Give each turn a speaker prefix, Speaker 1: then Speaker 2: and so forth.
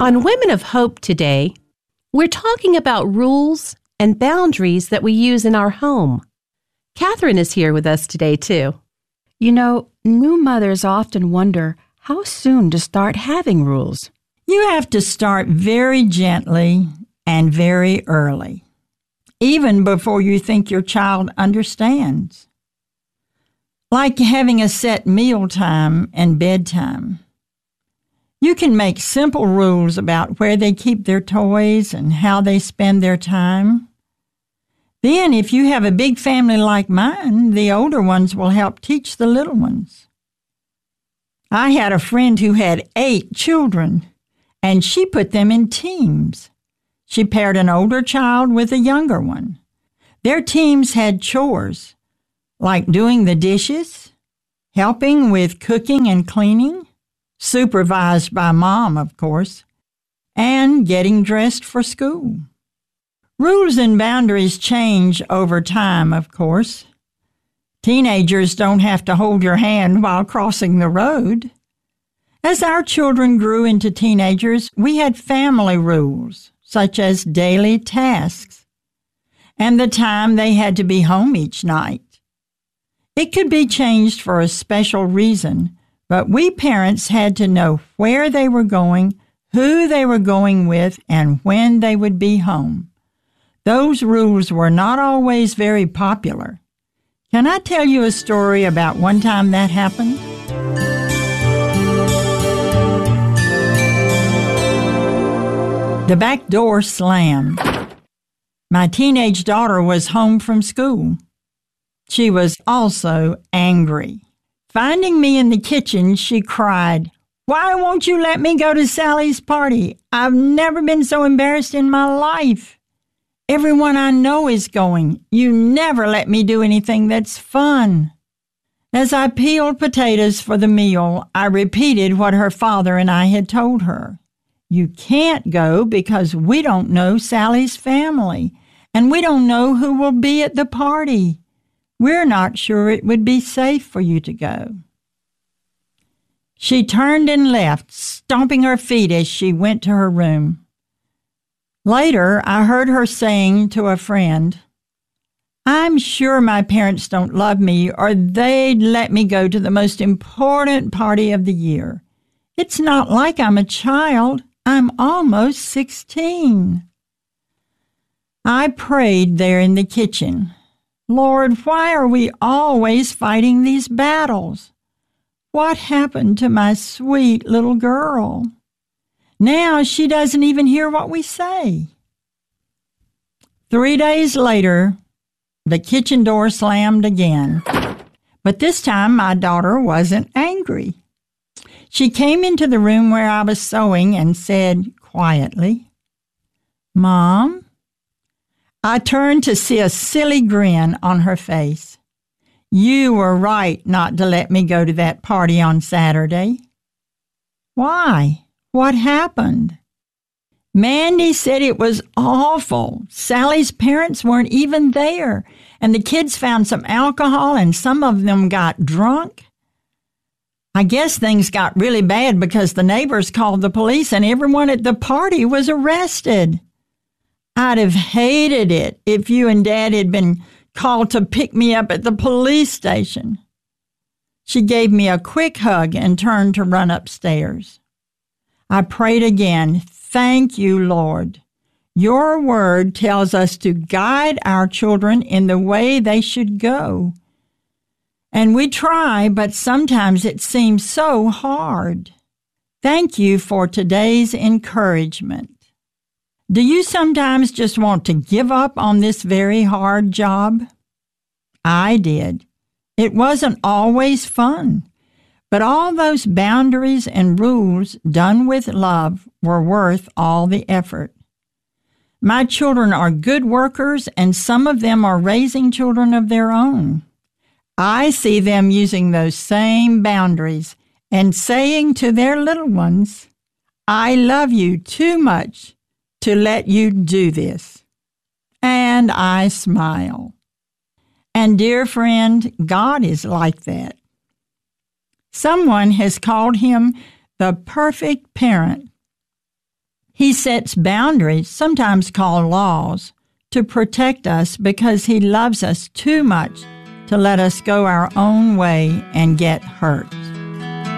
Speaker 1: On Women of Hope today, we're talking about rules and boundaries that we use in our home. Catherine is here with us today, too.
Speaker 2: You know, new mothers often wonder how soon to start having rules.
Speaker 3: You have to start very gently and very early, even before you think your child understands. Like having a set meal time and bedtime. You can make simple rules about where they keep their toys and how they spend their time. Then, if you have a big family like mine, the older ones will help teach the little ones. I had a friend who had 8 children, and she put them in teams. She paired an older child with a younger one. Their teams had chores, like doing the dishes, helping with cooking and cleaning, supervised by Mom, of course, and getting dressed for school. Rules and boundaries change over time, of course. Teenagers don't have to hold your hand while crossing the road. As our children grew into teenagers, we had family rules, such as daily tasks, and the time they had to be home each night. It could be changed for a special reason, but we parents had to know where they were going, who they were going with, and when they would be home. Those rules were not always very popular. Can I tell you a story about one time that happened? The back door slammed. My teenage daughter was home from school. She was also angry. Finding me in the kitchen, she cried, "Why won't you let me go to Sally's party? I've never been so embarrassed in my life. Everyone I know is going. You never let me do anything that's fun." As I peeled potatoes for the meal, I repeated what her father and I had told her. "You can't go because we don't know Sally's family, and we don't know who will be at the party. We're not sure it would be safe for you to go." She turned and left, stomping her feet as she went to her room. Later, I heard her saying to a friend, "I'm sure my parents don't love me or they'd let me go to the most important party of the year. It's not like I'm a child. I'm almost 16. I prayed there in the kitchen. "Lord, why are we always fighting these battles? What happened to my sweet little girl? Now she doesn't even hear what we say." 3 days later, the kitchen door slammed again. But this time my daughter wasn't angry. She came into the room where I was sewing and said quietly, "Mom?" I turned to see a silly grin on her face. "You were right not to let me go to that party on Saturday." "Why? What happened?" "Mandy said it was awful. Sally's parents weren't even there, and the kids found some alcohol and some of them got drunk. I guess things got really bad because the neighbors called the police and everyone at the party was arrested. I'd have hated it if you and Dad had been called to pick me up at the police station." She gave me a quick hug and turned to run upstairs. I prayed again, "Thank you, Lord. Your word tells us to guide our children in the way they should go. And we try, but sometimes it seems so hard. Thank you for today's encouragement." Do you sometimes just want to give up on this very hard job? I did. It wasn't always fun, but all those boundaries and rules done with love were worth all the effort. My children are good workers, and some of them are raising children of their own. I see them using those same boundaries and saying to their little ones, "I love you too much to let you do this." And I smile. And dear friend, God is like that. Someone has called him the perfect parent. He sets boundaries, sometimes called laws, to protect us because He loves us too much to let us go our own way and get hurt.